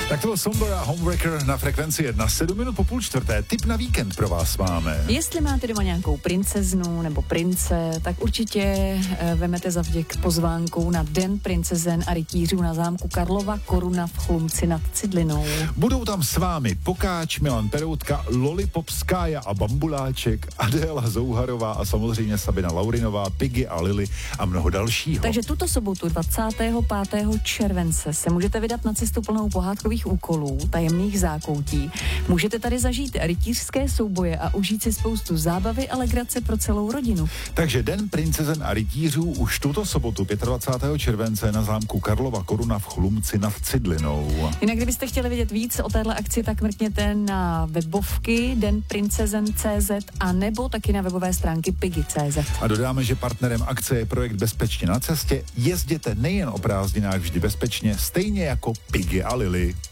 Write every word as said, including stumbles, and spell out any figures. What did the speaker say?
Tak to byl Sombor a Homewrecker na frekvenci jedna. Sedm minut po půl čtvrté. Tip na víkend pro vás máme. Jestli máte doma nějakou princeznu nebo prince, tak určitě e, vemete za vděk pozvánkou na Den princezen a rytířů na zámku Karlova Koruna v Chlumci nad Cidlinou. Budou tam s vámi Pokáč, Milan Peroutka, Lollipop, Skája a Bambuláček, Adéla Zouharová a samozřejmě Sabina Laurinová, Piggy a Lily a mnoho dalšího. Takže tuto sobotu dvacátého pátého července se můžete vydat na cestu plnou pohádkových úkolů, tajemných zákoutí. Můžete tady zažít rytířské souboje a užít si spoustu zábavy a legrace pro celou rodinu. Takže Den princezen a rytířů už tuto sobotu dvacátého pátého července na zámku Karlova Koruna v Chlumci nad Cidlinou. Jinak kdybyste chtěli vědět víc o téhle akci, tak mrkněte na webovky den princezen tečka cé zet a nebo taky na webové stránky piggy tečka cé zet. A dodáme, že partnerem akce je projekt Bezpečně na cestě. Jezděte nejen o prázdninách vždy bezpečně, stejně jako Piggy a Lily.